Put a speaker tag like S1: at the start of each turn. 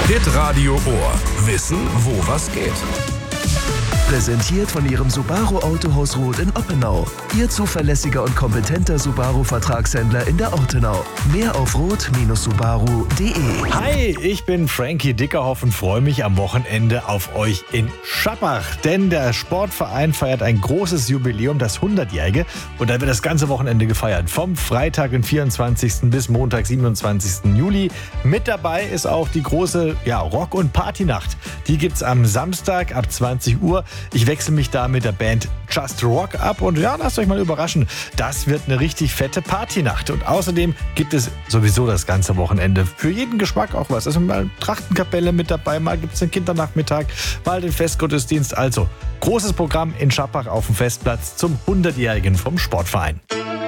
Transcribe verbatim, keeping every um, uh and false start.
S1: Hitradio Ohr. Wissen, wo was geht.
S2: Präsentiert von Ihrem Subaru Autohaus Roth in Oppenau. Ihr zuverlässiger und kompetenter Subaru-Vertragshändler in der Ortenau. Mehr auf roth Subaru punkt de.
S3: Hi, ich bin Frankie Dickerhoff und freue mich am Wochenende auf euch in Schappach. Denn der Sportverein feiert ein großes Jubiläum, das hundertjährige. Und da wird das ganze Wochenende gefeiert. Vom Freitag, den vierundzwanzigsten bis Montag, siebenundzwanzigsten Juli. Mit dabei ist auch die große ja, Rock- und Partynacht. Die gibt's am Samstag ab zwanzig Uhr. Ich wechsle mich da mit der Band Just Rock ab und ja, lasst euch mal überraschen. Das wird eine richtig fette Partynacht. Und außerdem gibt es sowieso das ganze Wochenende für jeden Geschmack auch was. Also mal Trachtenkapelle mit dabei, mal gibt es den Kindernachmittag, mal den Festgottesdienst. Also großes Programm in Schappach auf dem Festplatz zum hundertjährigen vom Sportverein.